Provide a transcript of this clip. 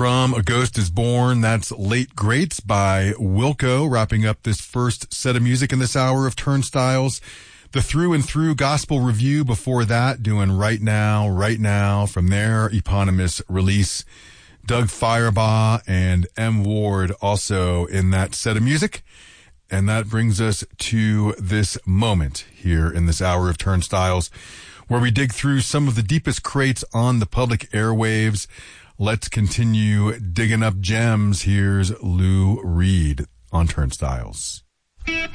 From A Ghost is Born, that's Late Greats by Wilco, wrapping up this first set of music in this hour of Turnstiles. The Through and Through Gospel Review before that, doing Right Now, from their eponymous release. Doug Firebaugh and M. Ward also in that set of music. And that brings us to this moment here in this hour of Turnstiles, where we dig through some of the deepest crates on the public airwaves. Let's continue digging up gems. Here's Lou Reed on Turnstiles.